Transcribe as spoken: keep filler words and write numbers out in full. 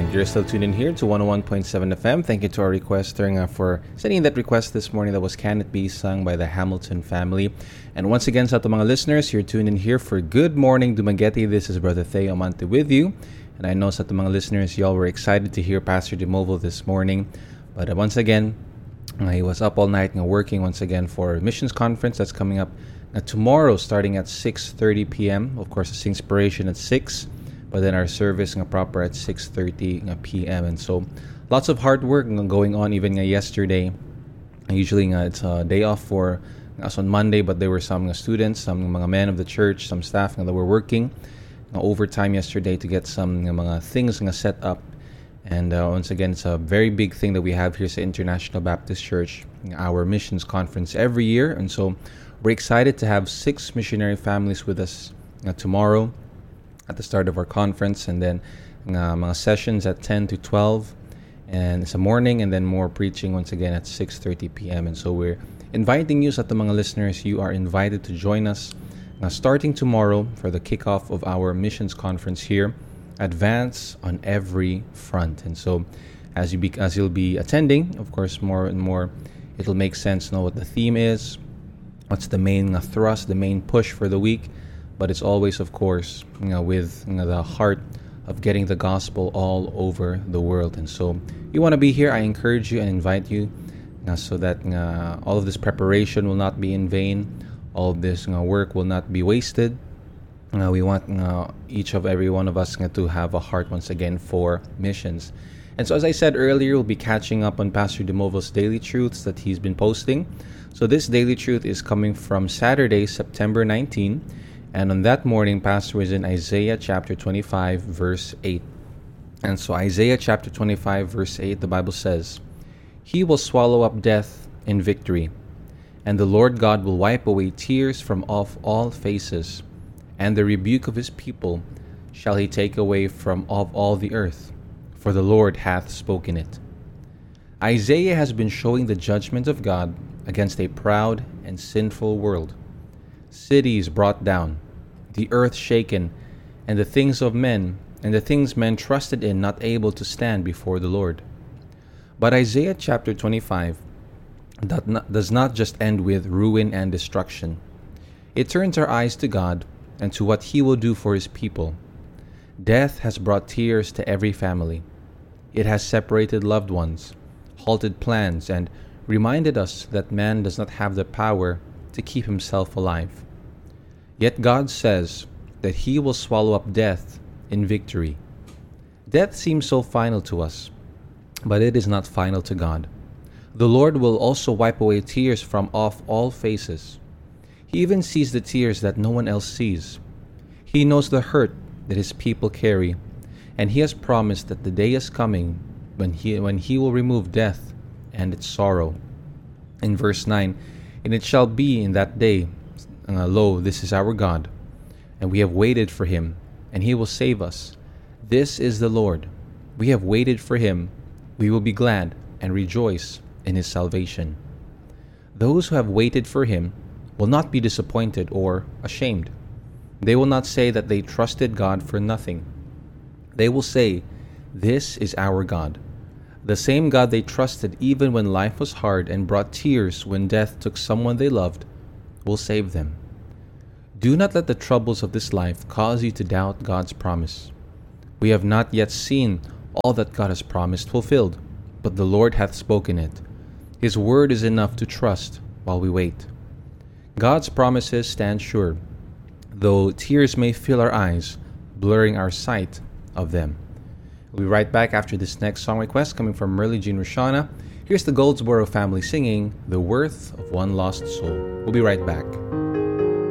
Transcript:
And you're still tuned in here to one oh one point seven F M. Thank you to our requester uh, for sending that request this morning. That was Can It Be, sung by the Hamilton family. And once again, sa ating mga listeners, you're tuned in here for Good Morning Dumaguete. This is Brother Theo Amante with you. And I know sa ating mga listeners, y'all were excited to hear Pastor DeMovo this morning. But uh, once again, uh, he was up all night uh, working once again for a missions conference that's coming up uh, tomorrow starting at six thirty p.m. Of course, it's Inspiration at six. But then our service nga proper at six thirty p.m. And so lots of hard work nga going on even nga yesterday. Usually nga it's a day off for us on Monday, but there were some nga students, some mga men of the church, some staff nga that were working nga overtime yesterday to get some nga mga things nga set up. And uh, once again, it's a very big thing that we have here at International Baptist Church, our missions conference every year. And so we're excited to have six missionary families with us uh, tomorrow at the start of our conference, and then uh, mga sessions at ten to twelve, and it's a morning, and then more preaching once again at six thirty p.m. And so we're inviting you, sa ating mga listeners, you are invited to join us uh, starting tomorrow for the kickoff of our missions conference here. Advance on every front. And so as you be, as you'll be attending, of course, more and more it'll make sense to know what the theme is, what's the main uh, thrust, the main push for the week. But it's always, of course, you know, with you know, the heart of getting the gospel all over the world. And so you want to be here, I encourage you and invite you uh, so that uh, all of this preparation will not be in vain. All of this uh, work will not be wasted. Uh, we want uh, each of every one of us uh, to have a heart once again for missions. And so as I said earlier, we'll be catching up on Pastor DeMovo's Daily Truths that he's been posting. So this Daily Truth is coming from Saturday, September nineteenth. And on that morning, Pastor was in Isaiah chapter twenty-five, verse eight. And so Isaiah chapter twenty-five, verse eight, the Bible says, "He will swallow up death in victory, and the Lord God will wipe away tears from off all faces, and the rebuke of his people shall he take away from off all the earth, for the Lord hath spoken it." Isaiah has been showing the judgment of God against a proud and sinful world. Cities brought down, the earth shaken, and the things of men, and the things men trusted in not able to stand before the Lord. But Isaiah chapter twenty-five does not just end with ruin and destruction. It turns our eyes to God and to what He will do for His people. Death has brought tears to every family. It has separated loved ones, halted plans, and reminded us that man does not have the power to keep himself alive. Yet God says that He will swallow up death in victory. Death seems so final to us, but it is not final to God. The Lord will also wipe away tears from off all faces. He even sees the tears that no one else sees. He knows the hurt that His people carry, and He has promised that the day is coming when He, when he will remove death and its sorrow. In verse nine, "And it shall be in that day, uh, lo, this is our God, and we have waited for Him, and He will save us. This is the Lord. We have waited for Him. We will be glad and rejoice in His salvation." Those who have waited for Him will not be disappointed or ashamed. They will not say that they trusted God for nothing. They will say, "This is our God." The same God they trusted even when life was hard and brought tears when death took someone they loved will save them. Do not let the troubles of this life cause you to doubt God's promise. We have not yet seen all that God has promised fulfilled, but the Lord hath spoken it. His word is enough to trust while we wait. God's promises stand sure, though tears may fill our eyes, blurring our sight of them. We'll be right back after this next song request coming from Merle Jean Roshana. Here's the Goldsboro family singing "The Worth of One Lost Soul." We'll be right back.